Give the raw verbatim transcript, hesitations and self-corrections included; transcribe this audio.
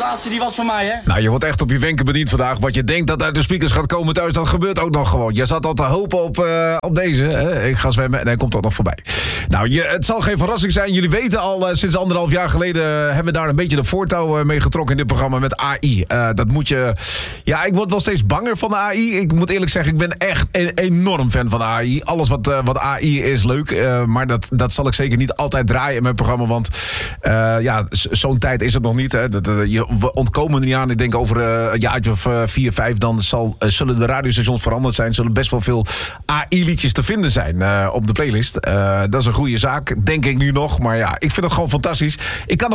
laatste die was van mij, hè? Nou, je wordt echt op je wenken bediend vandaag. Wat je denkt dat uit de speakers gaat komen thuis, dat gebeurt ook nog gewoon. Je zat al te hopen op, uh, op deze. Hè? Ik ga zwemmen en hij komt ook nog voorbij. Nou, je, het zal geen verrassing zijn. Jullie weten al, uh, sinds anderhalf jaar geleden hebben we daar een beetje de voortouw uh, mee getrokken in dit programma met A I. Uh, dat moet je... Ja, ik word wel steeds banger van de A I. Ik moet eerlijk zeggen, ik ben echt een enorm fan van de A I. Alles wat, uh, wat A I is leuk. Uh, maar dat, dat zal ik zeker niet altijd draaien in mijn programma. Want uh, ja, zo'n tijd is het nog niet. Hè. Dat, uh, je, we ontkomen er niet aan. Ik denk over uh, een jaartje of uh, vier, vijf... dan zal, uh, zullen de radiostations veranderd zijn. Zullen best wel veel A I-liedjes te vinden zijn uh, op de playlist. Uh, dat is een goede zaak, denk ik nu nog. Maar ja, ik vind het gewoon fantastisch. Ik kan nog